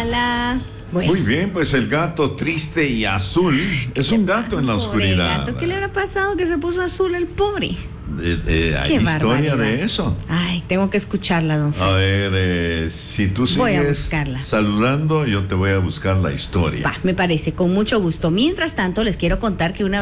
Carla. Bueno. Muy bien, pues el gato triste y azul es un gato en la oscuridad. Gato, ¿qué le habrá pasado que se puso azul el pobre? Hay historia de eso. Ay, tengo que escucharla, don Fred. A ver, si tú sigues saludando, yo te voy a buscar la historia. Va, me parece, con mucho gusto. Mientras tanto, les quiero contar que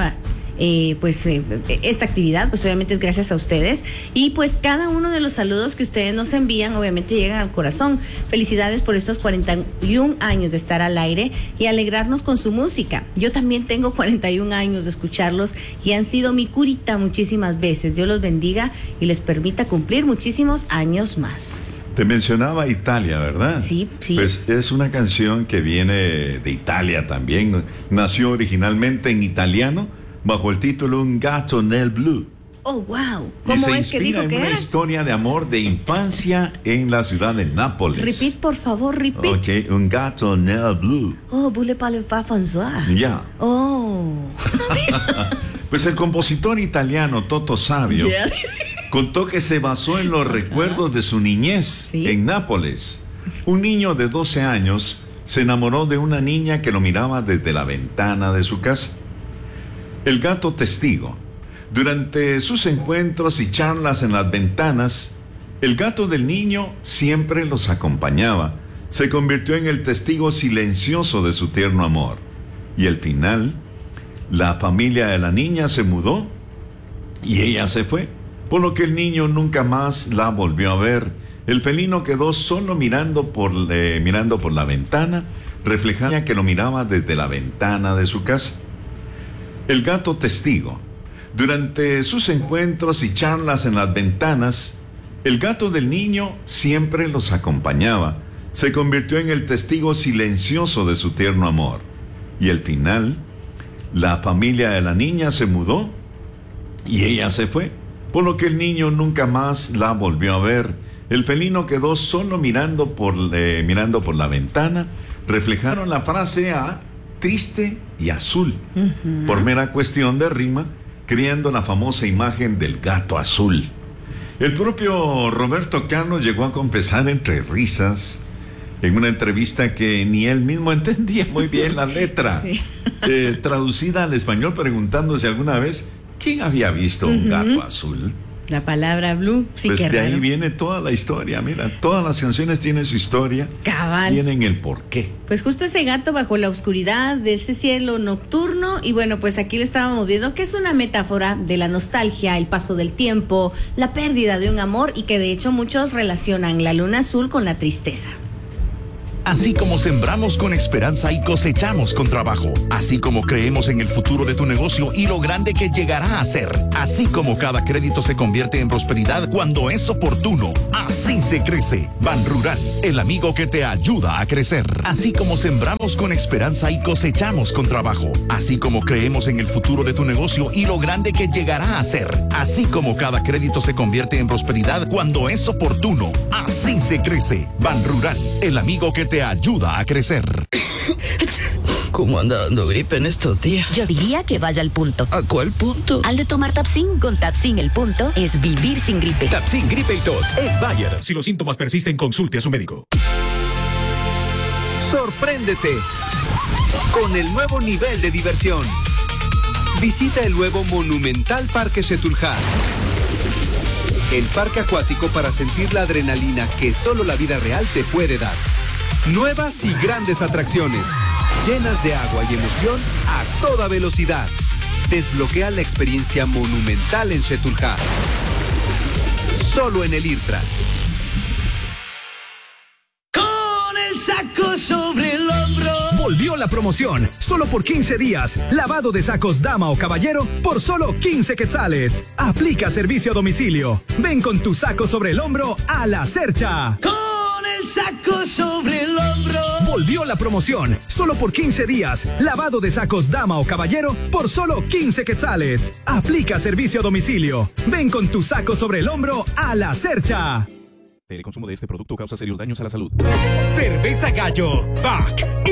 esta actividad, pues obviamente es gracias a ustedes, y pues cada uno de los saludos que ustedes nos envían, obviamente llegan al corazón. Felicidades por estos 41 años de estar al aire y alegrarnos con su música. Yo también tengo 41 años de escucharlos y han sido mi curita muchísimas veces. Dios los bendiga y les permita cumplir muchísimos años más. Te mencionaba Italia, ¿verdad? Sí. Pues es una canción que viene de Italia también. Nació originalmente en italiano bajo el título Un gatto nel blu. Oh, wow. ¿Cómo es que dijo que era? Se inspira en una historia de amor de infancia en la ciudad de Nápoles. Repeat, por favor, repeat. Ok, Un gatto nel blu. Oh, vous le parlez pas français. Ya. Oh. Pues el compositor italiano Toto Savio contó que se basó en los recuerdos de su niñez en Nápoles. Un niño de 12 años se enamoró de una niña que lo miraba desde la ventana de su casa. El gato testigo. Durante sus encuentros y charlas en las ventanas, el gato del niño siempre los acompañaba. Se convirtió en el testigo silencioso de su tierno amor. Y al final, la familia de la niña se mudó y ella se fue, por lo que el niño nunca más la volvió a ver. El felino quedó solo mirando por la ventana, reflejando que lo miraba desde la ventana de su casa. El gato testigo. Durante sus encuentros y charlas en las ventanas, el gato del niño siempre los acompañaba. Se convirtió en el testigo silencioso de su tierno amor. Y al final, la familia de la niña se mudó y ella se fue, por lo que el niño nunca más la volvió a ver. El felino quedó solo mirando por la ventana. Reflejaron la frase a triste y azul, por mera cuestión de rima, creando la famosa imagen del gato azul. El propio Roberto Carlos llegó a confesar entre risas en una entrevista que ni él mismo entendía muy bien la letra, traducida al español, preguntándose alguna vez quién había visto un gato azul. La palabra blue, sí, pues que de raro. ahí viene toda la historia. Mira, todas las canciones tienen su historia. Cabal. Tienen el porqué. Pues justo ese gato bajo la oscuridad de ese cielo nocturno. Y bueno, pues aquí le estábamos viendo que es una metáfora de la nostalgia, el paso del tiempo, la pérdida de un amor, y que de hecho muchos relacionan la luna azul con la tristeza. Así como sembramos con esperanza y cosechamos con trabajo. Así como creemos en el futuro de tu negocio y lo grande que llegará a ser. Así como cada crédito se convierte en prosperidad cuando es oportuno. Así se crece. Ban Rural, el amigo que te ayuda a crecer. Así como sembramos con esperanza y cosechamos con trabajo. Así como creemos en el futuro de tu negocio y lo grande que llegará a ser. Así como cada crédito se convierte en prosperidad cuando es oportuno. Así se crece. Ban Rural, el amigo que te ayuda a crecer. ¿Cómo anda dando gripe en estos días? Yo diría que vaya al punto. ¿A cuál punto? Al de tomar Tapsin. Con Tapsin el punto es vivir sin gripe. Tapsin, gripe y tos es Bayer. Si los síntomas persisten, consulte a su médico. Sorpréndete con el nuevo nivel de diversión. Visita el nuevo Monumental Parque Xetulhá. El parque acuático para sentir la adrenalina que solo la vida real te puede dar. Nuevas y grandes atracciones, llenas de agua y emoción a toda velocidad. Desbloquea la experiencia monumental en Xetulhá. Solo en el IRTRA. Con el saco sobre el hombro. Volvió la promoción, solo por 15 días. Lavado de sacos dama o caballero por solo 15 quetzales. Aplica servicio a domicilio. Ven con tu saco sobre el hombro a La Cercha. Con el saco sobre el hombro. Volvió la promoción, solo por 15 días. Lavado de sacos dama o caballero por solo 15 quetzales. Aplica servicio a domicilio. Ven con tu saco sobre el hombro a La Cercha. El consumo de este producto causa serios daños a la salud. Cerveza Gallo, Back.